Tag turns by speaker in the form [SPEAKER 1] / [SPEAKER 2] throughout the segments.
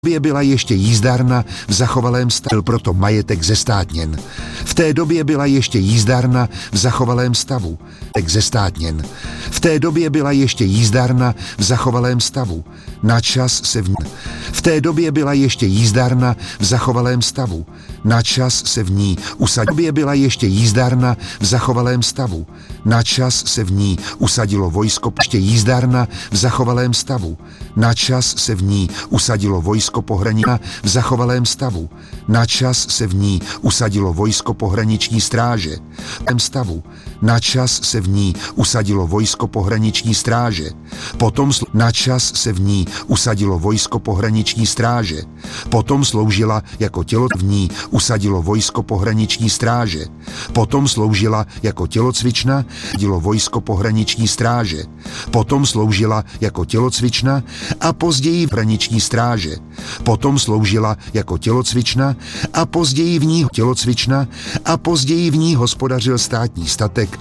[SPEAKER 1] době byla ještě jízdárna v zachovalém stavu, byl proto majetek zestátněn. V té době byla ještě jízdárna v zachovalém stavu, zestátněn. V té době byla ještě jízdárna v zachovalém stavu. Na čas se v ní. V té době byla ještě jízdárna v zachovalém stavu. Na čas se v ní usadilo. V té době byla ještě jízdárna v zachovalém stavu. Na čas se v ní usadilo vojsko. Ještě jízdárna v zachovalém stavu. Na čas se v ní usadilo vojsko pohraniční v zachovalém stavu. Na čas se v ní usadilo vojsko pohraniční stráže. Stavu. Na čas se v ní usadilo vojsko pohraniční stráže. Potom na čas se v ní usadilo vojsko pohraniční stráže. Potom sloužila jako tělo v ní usadilo vojsko pohraniční stráže. Potom sloužila jako tělocvična, usadilo vojsko pohraniční stráže. Potom sloužila jako tělocvična a později pohraniční stráže. Potom sloužila jako tělocvična a později v ní tělocvična a později v ní hospodařil státní statek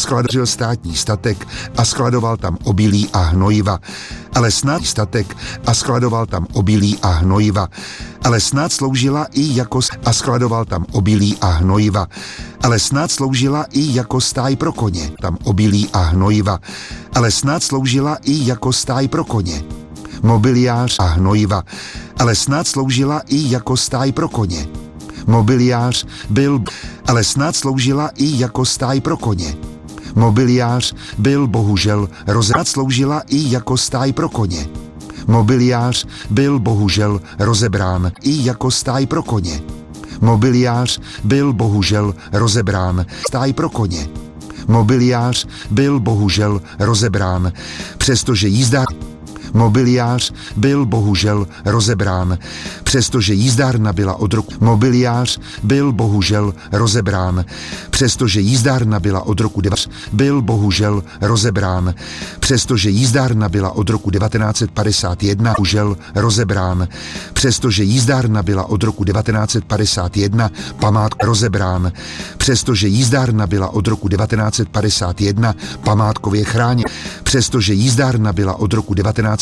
[SPEAKER 1] a skladoval tam obilí a hnojiva. Ale snad statek a skladoval tam obilí a hnojiva. Ale snad sloužila i jako a skladoval tam obilí a hnojiva. Ale snad sloužila i jako stáj pro koně. Tam obilí a hnojiva. Ale snad sloužila i jako stáj pro koně. Mobiliář a hnojiva. Ale snad sloužila i jako stáj pro koně. Mobiliář byl, ale snad sloužila i jako stáj pro koně. Mobiliář byl bohužel rozebrat sloužila i jako stáj pro koně. Mobiliář byl bohužel rozebrán i jako stáj pro koně. Mobiliář byl bohužel rozebrán stáj pro koně. Mobiliář byl bohužel rozebrán, přestože jízda Mobiliář byl bohužel rozebrán, přestože jízdárna byla od roku. Mobiliář byl bohužel rozebrán, přestože jízdárna byla od roku byl bohužel rozebrán, přestože jízdárna byla od roku 1951 bohužel rozebrán, přestože jízdárna byla od roku 1951 památkově rozebrán, přestože jízdárna byla od roku 1951 památkově chráněna, přestože jízdárna byla od roku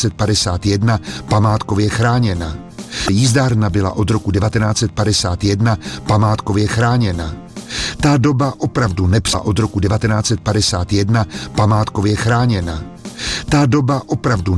[SPEAKER 1] 1951 památkově chráněna. Jízdárna byla od roku 1951 památkově chráněna. Ta doba opravdu nepřála od roku 1951 památkově chráněna. Ta doba opravdu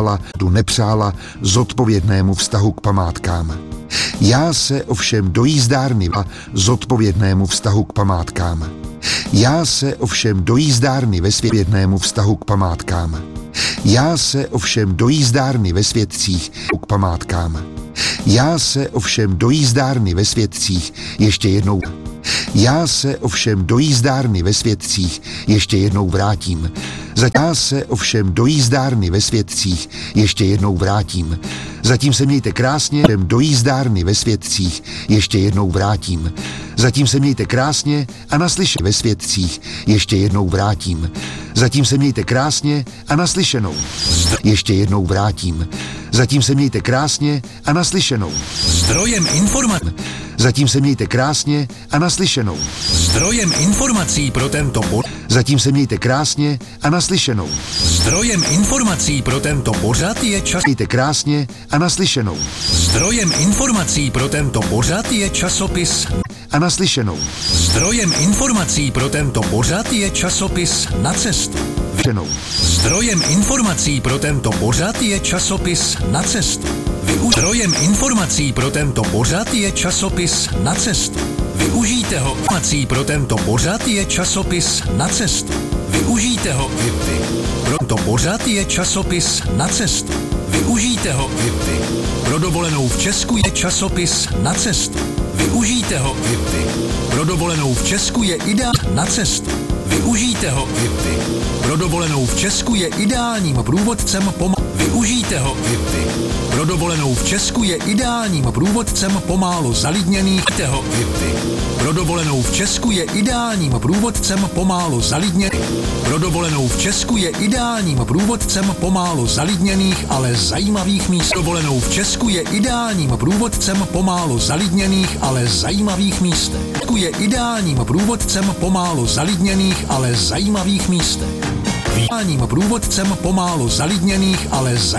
[SPEAKER 1] nepřála zodpovědnému vztahu k památkám. Já se ovšem do jízdárny zodpovědnému vztahu k památkám. Já se ovšem do jízdárny ve světnému vztahu k památkám. Já se ovšem do jízdárny ve světcích k památkám. Já se ovšem do jízdárny ve světcích ještě jednou. Já se ovšem do jízdárny ve světcích ještě jednou vrátím. Já se ovšem do jízdárny ve světcích ještě jednou vrátím. Zatím se mějte krásně, do jízdárny ve světcích ještě jednou vrátím. Zatím se mějte krásně a naslyšenou ve světcích ještě jednou vrátím. Zatím se mějte krásně a naslyšenou. Ještě jednou vrátím. Zatím se mějte krásně a naslyšenou.
[SPEAKER 2] Zdrojem informací.
[SPEAKER 1] Zatím se mějte krásně a naslyšenou.
[SPEAKER 2] Zdrojem informací pro tento
[SPEAKER 1] Zatím se mějte krásně a naslyšenou.
[SPEAKER 2] Zdrojem informací pro tento pořad je
[SPEAKER 1] Mějte krásně a naslyšenou.
[SPEAKER 2] Zdrojem informací pro tento pořad je časopis
[SPEAKER 1] a naslyšenou.
[SPEAKER 2] Zdrojem informací pro tento pořad je časopis Na cestu. Zdrojem informací pro tento pořad je časopis Na cestu. Zdrojem informací pro tento pořad je časopis Na cestu. Využijte ho. Informací pro tento pořad je časopis Na cestu. Využijte ho i vy. Pro tento pořad je časopis Na cestu. Využijte ho i vy. Pro dovolenou v Česku je časopis Na cestu. Využijte ho i vy. Pro dovolenou v Česku je Na cestu. Využijte ho i vy. Pro dovolenou v Česku je ideálním průvodcem Využijte ho i vy. Pro dovolenou v Česku je ideálním průvodcem pomálo zalidněných. Ho i vy. Pro dovolenou v Česku je ideálním průvodcem pomálo zalidněných. Pro dovolenou v Česku je ideálním průvodcem pomálo zalidněných, ale zajímavých míst. Dovolenou v Česku je ideálním průvodcem pomálo zalidněných, ale zajímavých místech. Je ideálním průvodcem pomálo zalidněných, ale zajímavých místech. Ideálním průvodcem pomálo zalidněných, ale